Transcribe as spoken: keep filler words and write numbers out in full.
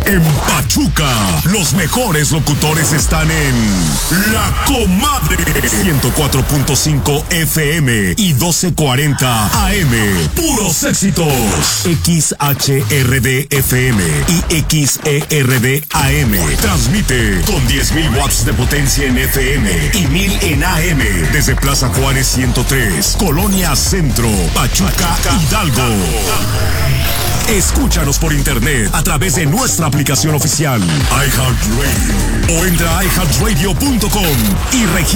En Pachuca, los mejores locutores están en La Comadre. ciento cuatro punto cinco F M y doce cuarenta A M. Puros éxitos. X H R D F M y X E R D A M. Transmite con diez mil watts de potencia en F M y mil en A M. Desde Plaza Juárez ciento tres, Colonia Centro, Pachuca, Hidalgo. Escúchanos por internet a través de nuestra aplicación oficial iHeartRadio o entra a i heart radio punto com y registra